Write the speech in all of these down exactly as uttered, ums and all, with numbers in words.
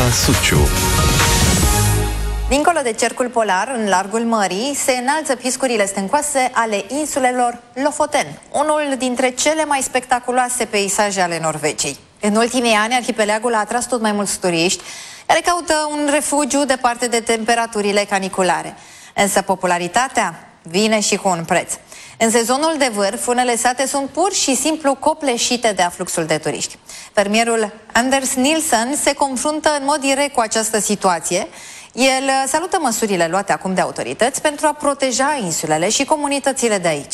Suciu. Dincolo de cercul polar, în largul mării, se înalță piscurile stâncoase ale insulelor Lofoten, unul dintre cele mai spectaculoase peisaje ale Norvegiei. În ultimii ani, arhipelagul a atras tot mai mulți turiști care caută un refugiu departe de temperaturile caniculare. Însă popularitatea vine și cu un preț. În sezonul de vârf, unele sate sunt pur și simplu copleșite de afluxul de turiști. Fermierul Anders Nilsson se confruntă în mod direct cu această situație. El salută măsurile luate acum de autorități pentru a proteja insulele și comunitățile de aici.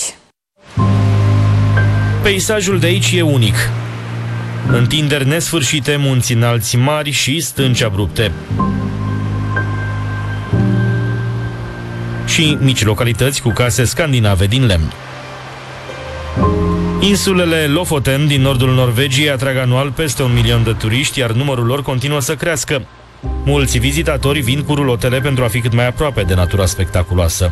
Peisajul de aici e unic. Întinderi nesfârșite, munți înalți mari și stânci abrupte. Și mici localități cu case scandinave din lemn. Insulele Lofoten din nordul Norvegiei atrag anual peste un milion de turiști, iar numărul lor continuă să crească. Mulți vizitatori vin cu rulotele pentru a fi cât mai aproape de natura spectaculoasă.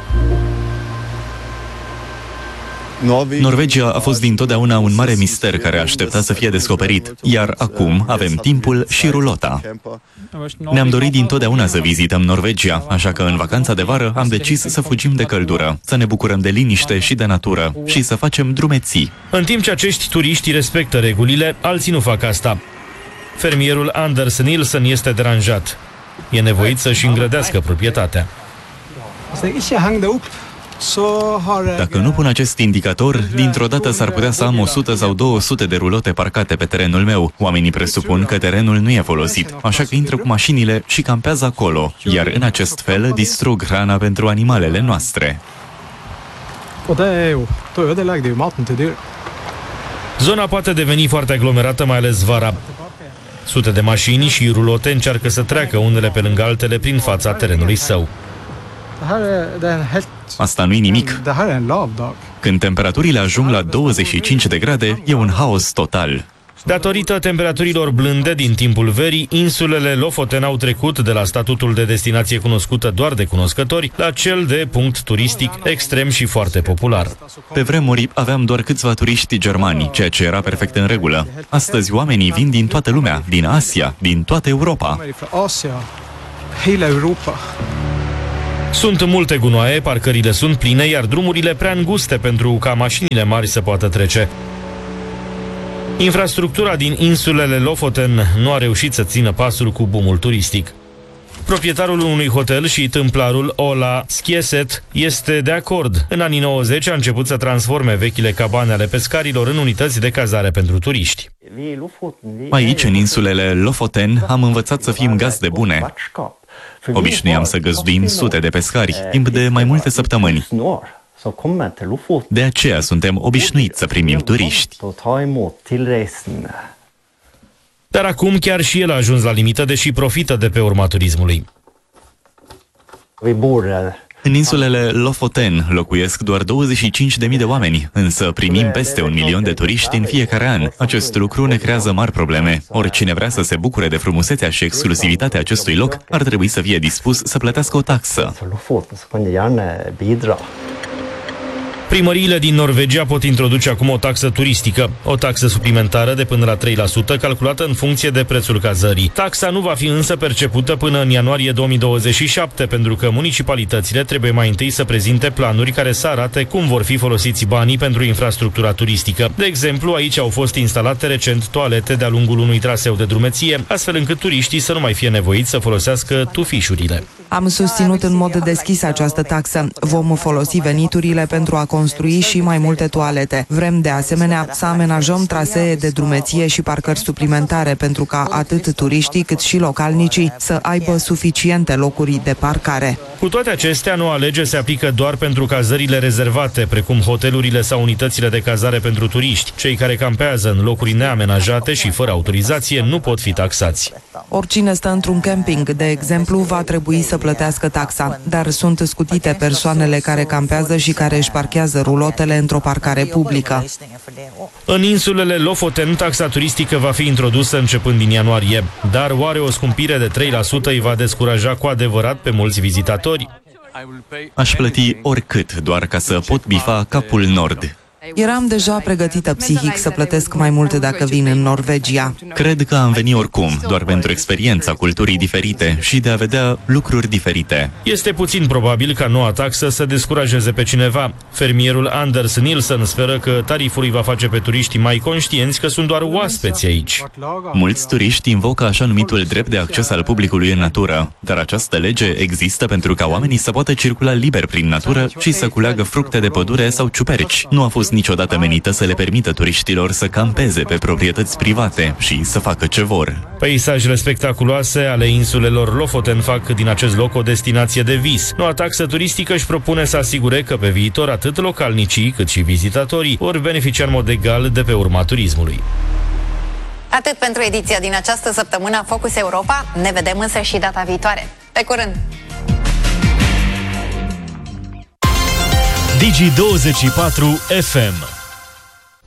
Norvegia a fost dintotdeauna un mare mister care aștepta să fie descoperit, iar acum avem timpul și rulota. Ne-am dorit dintotdeauna să vizităm Norvegia, așa că în vacanța de vară am decis să fugim de căldură, să ne bucurăm de liniște și de natură și să facem drumeții. În timp ce acești turiști respectă regulile, alții nu fac asta. Fermierul Anders Nilsson este deranjat. E nevoit să-și îngrădească proprietatea. Dacă nu pun acest indicator, dintr-o dată s-ar putea să am o sută sau două sute de rulote parcate pe terenul meu. Oamenii presupun că terenul nu e folosit, așa că intră cu mașinile și campează acolo, iar în acest fel distrug hrana pentru animalele noastre. Zona poate deveni foarte aglomerată, mai ales vara. Sute de mașini și rulote încearcă să treacă unele pe lângă altele prin fața terenului său. Asta nu-i nimic. Când temperaturile ajung la douăzeci și cinci de grade, e un haos total. Datorită temperaturilor blânde din timpul verii, insulele Lofoten au trecut de la statutul de destinație cunoscută doar de cunoscători la cel de punct turistic extrem și foarte popular. Pe vremuri aveam doar câțiva turiști germani, ceea ce era perfect în regulă. Astăzi oamenii vin din toată lumea, din Asia, din toată Europa. Sunt multe gunoaie, parcările sunt pline, iar drumurile prea înguste pentru ca mașinile mari să poată trece. Infrastructura din insulele Lofoten nu a reușit să țină pasul cu boomul turistic. Proprietarul unui hotel și tâmplarul Ola Skieset este de acord. În anii nouăzeci a început să transforme vechile cabane ale pescarilor în unități de cazare pentru turiști. Aici, în insulele Lofoten, am învățat să fim gazde bune. Obișnuiam să găzduim sute de pescari, timp de mai multe săptămâni. De aceea suntem obișnuiți să primim turiști. Dar acum chiar și el a ajuns la limită, deși profită de pe urma turismului. În insulele Lofoten locuiesc doar douăzeci și cinci de mii de oameni, însă primim peste un milion de turiști în fiecare an. Acest lucru ne creează mari probleme. Oricine vrea să se bucure de frumusețea și exclusivitatea acestui loc ar trebui să fie dispus să plătească o taxă. Primăriile din Norvegia pot introduce acum o taxă turistică, o taxă suplimentară de până la trei la sută, calculată în funcție de prețul cazării. Taxa nu va fi însă percepută până în ianuarie două mii douăzeci și șapte, pentru că municipalitățile trebuie mai întâi să prezinte planuri care să arate cum vor fi folosiți banii pentru infrastructura turistică. De exemplu, aici au fost instalate recent toalete de-a lungul unui traseu de drumeție, astfel încât turiștii să nu mai fie nevoiți să folosească tufișurile. Am susținut în mod deschis această taxă. Vom folosi veniturile pentru a construi și mai multe toalete. Vrem de asemenea să amenajăm trasee de drumeție și parcări suplimentare pentru ca atât turiștii cât și localnicii să aibă suficiente locuri de parcare. Cu toate acestea, noua lege se aplică doar pentru cazările rezervate, precum hotelurile sau unitățile de cazare pentru turiști. Cei care campează în locuri neamenajate și fără autorizație nu pot fi taxați. Oricine stă într-un camping, de exemplu, va trebui să plătească taxa, dar sunt scutite persoanele care campează și care își parchează rulotele într-o parcare publică. În insulele Lofoten, taxa turistică va fi introdusă începând din ianuarie, dar oare o scumpire de trei la sută îi va descuraja cu adevărat pe mulți vizitatori? Aș plăti oricât, doar ca să pot bifa capul nord. Eram deja pregătită psihic să plătesc mai mult dacă vin în Norvegia. Cred că am venit oricum, doar pentru experiența culturii diferite și de a vedea lucruri diferite. Este puțin probabil ca noua taxă să descurajeze pe cineva. Fermierul Anders Nilsson speră că tariful îi va face pe turiștii mai conștienți că sunt doar oaspeți aici. Mulți turiști invocă așa numitul drept de acces al publicului în natură, dar această lege există pentru ca oamenii să poată circula liber prin natură și să culeagă fructe de pădure sau ciuperci. Nu a fost niciodată menită să le permită turiștilor să campeze pe proprietăți private și să facă ce vor. Peisajele spectaculoase ale insulelor Lofoten fac din acest loc o destinație de vis. Noua taxă turistică își propune să asigure că pe viitor atât localnicii cât și vizitatorii vor beneficia în mod egal de pe urma turismului. Atât pentru ediția din această săptămână a Focus Europa. Ne vedem însă și data viitoare. Pe curând! Digi douăzeci și patru F M